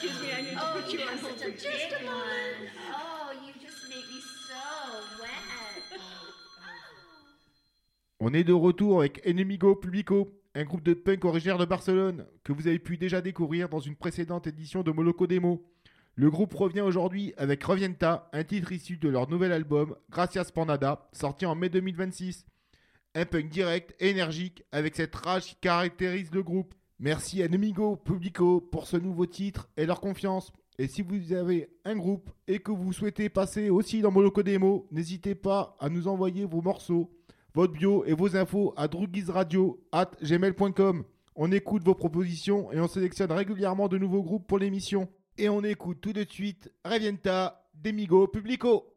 Excuse me, I need to Oh, put you you on have hold such a for just big a moment. one. Oh, you just make me so wet. On est de retour avec Enemigo Publico, un groupe de punk originaire de Barcelone, que vous avez pu déjà découvrir dans une précédente édition de Moloko Demo. Le groupe revient aujourd'hui avec Revienta, un titre issu de leur nouvel album Gracias por Nada, sorti en mai 2026. Un punk direct, énergique, avec cette rage qui caractérise le groupe. Merci à Enemigo Publico pour ce nouveau titre et leur confiance. Et si vous avez un groupe et que vous souhaitez passer aussi dans Moloko Demo, n'hésitez pas à nous envoyer vos morceaux, votre bio et vos infos à drougizradio@gmail.com. On écoute vos propositions et on sélectionne régulièrement de nouveaux groupes pour l'émission. Et on écoute tout de suite Revienta d'Emigo Publico.